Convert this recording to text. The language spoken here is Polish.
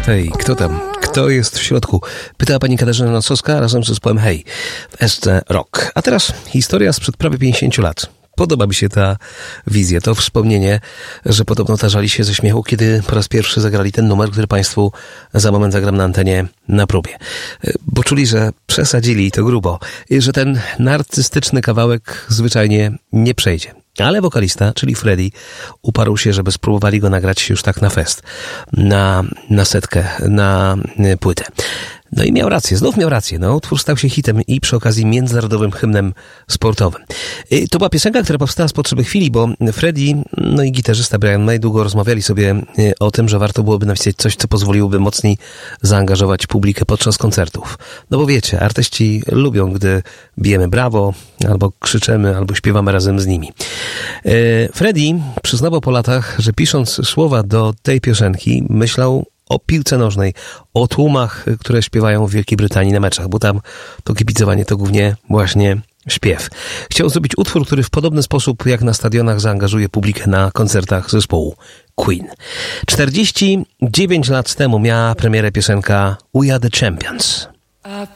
Hej, kto tam? Kto jest w środku? Pytała pani Katarzyna Nosowska razem z zespołem Hej w SC Rock. A teraz historia sprzed prawie 50 lat. Podoba mi się ta wizja, to wspomnienie, że podobno tarzali się ze śmiechu, kiedy po raz pierwszy zagrali ten numer, który państwu za moment zagram na antenie na próbie. Bo czuli, że przesadzili to grubo i że ten narcystyczny kawałek zwyczajnie nie przejdzie. Ale wokalista, czyli Freddie, uparł się, żeby spróbowali go nagrać już tak na fest, na setkę, na płytę. No i miał rację, znów miał rację. No, utwór stał się hitem i przy okazji międzynarodowym hymnem sportowym. To była piosenka, która powstała z potrzeby chwili, bo Freddie, no i gitarzysta Brian May długo rozmawiali sobie o tym, że warto byłoby napisać coś, co pozwoliłoby mocniej zaangażować publikę podczas koncertów. No bo wiecie, artyści lubią, gdy bijemy brawo, albo krzyczymy, albo śpiewamy razem z nimi. Freddie przyznawał po latach, że pisząc słowa do tej piosenki myślał o piłce nożnej, o tłumach, które śpiewają w Wielkiej Brytanii na meczach, bo tam to kibicowanie to głównie właśnie śpiew. Chciał zrobić utwór, który w podobny sposób jak na stadionach zaangażuje publikę na koncertach zespołu Queen. 49 lat temu miała premierę piosenka We Are The Champions. I